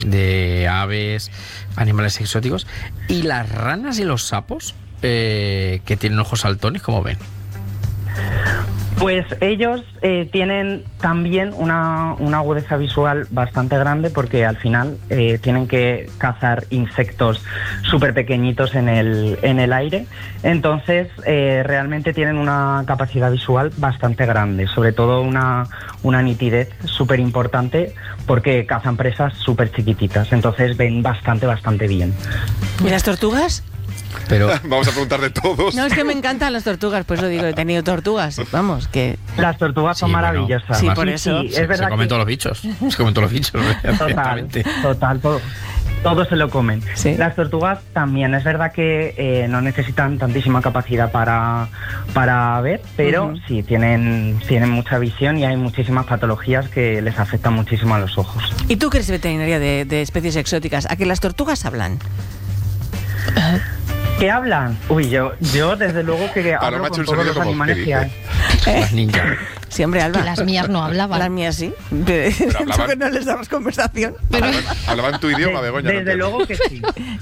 de aves, animales exóticos. ¿Y las ranas y los sapos, que tienen ojos saltones, cómo ven? Pues ellos tienen también una agudeza visual bastante grande, porque al final tienen que cazar insectos súper pequeñitos en el aire. Entonces realmente tienen una capacidad visual bastante grande, sobre todo una nitidez súper importante, porque cazan presas súper chiquititas. Entonces ven bastante bien. ¿Y las tortugas? Pero vamos a preguntar de todos. No, es que me encantan las tortugas, pues lo digo, he tenido tortugas, vamos, que... Las tortugas son maravillosas. Bueno, sí, además, por eso. es verdad se comen que... todos los bichos. Se comen todos los bichos. Total, todo se lo comen. Sí. Las tortugas también, es verdad que no necesitan tantísima capacidad para ver, pero sí, tienen mucha visión, y hay muchísimas patologías que les afectan muchísimo a los ojos. ¿Y tú que eres veterinaria de especies exóticas, a que las tortugas hablan? ¿Qué hablan? Uy, yo desde luego que hablo con todos los animales que hay. Las ninjas. Sí, hombre, Alba. Que las mías no hablaban. Las mías sí. hablaban. Eso que no les damos conversación. Hablaban tu idioma, Begoña. Desde luego que sí.